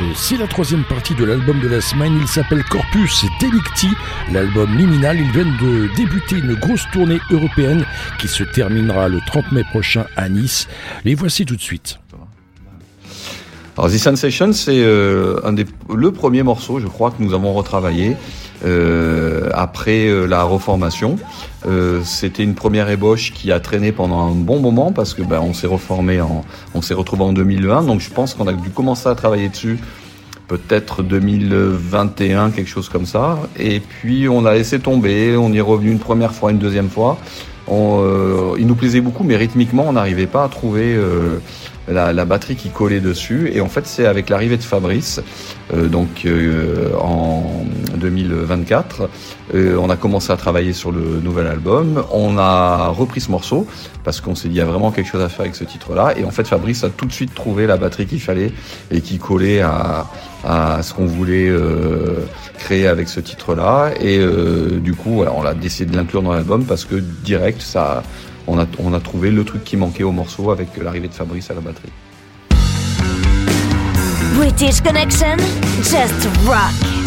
C'est la troisième partie de l'album de la semaine. Il s'appelle Corpus Delicti, l'album liminal. Ils viennent de débuter une grosse tournée européenne qui se terminera le 30 mai prochain à Nice. Les voici tout de suite. Alors The Sensation, c'est le premier morceau, je crois, que nous avons retravaillé après la reformation. C'était une première ébauche qui a traîné pendant un bon moment parce que on s'est reformé, on s'est retrouvé en 2020. Donc je pense qu'on a dû commencer à travailler dessus peut-être 2021, quelque chose comme ça. Et puis on a laissé tomber, on y est revenu une première fois, une deuxième fois. Il nous plaisait beaucoup, mais rythmiquement, on n'arrivait pas à trouver la batterie qui collait dessus. Et en fait, c'est avec l'arrivée de Fabrice, en 2024, on a commencé à travailler sur le nouvel album. On a repris ce morceau parce qu'on s'est dit il y a vraiment quelque chose à faire avec ce titre-là. Et en fait, Fabrice a tout de suite trouvé la batterie qu'il fallait et qui collait à ce qu'on voulait créer avec ce titre-là. Et du coup, voilà, on a décidé de l'inclure dans l'album parce que direct, on a trouvé le truc qui manquait au morceau avec l'arrivée de Fabrice à la batterie. British Connection, just rock.